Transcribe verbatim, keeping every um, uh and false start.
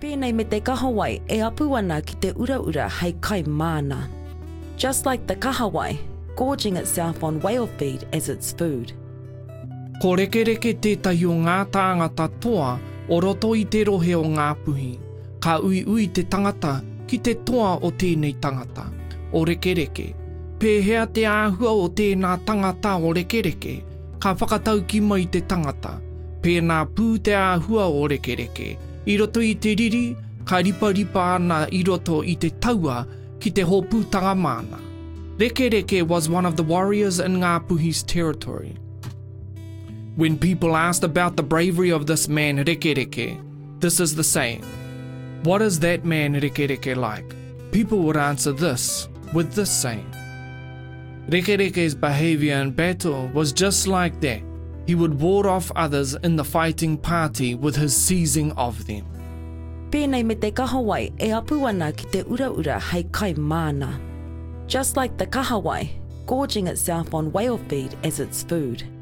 Pēnei me te kahawai e apu ana ki te ura-ura hei kai mana. Just like the kahawai, gorging itself on whale feed as its food. Ko rekereke tētahi o ngā tāngata toa o roto i te rohe o ngā puhi. Ka ui ui te tangata ki te toa o tēnei tangata. O rekereke, pēhea te āhua o tēnā tangata o rekereke, ka whakatau ki mai te tangata. Pēnā pū te āhua o rekereke. I roto i te riri, ka ripa-ripa ana i roto i te taua ki te hōpūtanga mana. Rekereke was one of the warriors in Ngā Puhi's territory. When people asked about the bravery of this man Rekereke, this is the saying. What is that man Rekereke like? People would answer this with this saying. Rekereke's behavior in battle was just like that. He would ward off others in the fighting party with his seizing of them. Pēnei me te kahawai e apu ana ki te ura-ura hei kai mana. Just like the kahawai, gorging itself on whale feed as its food.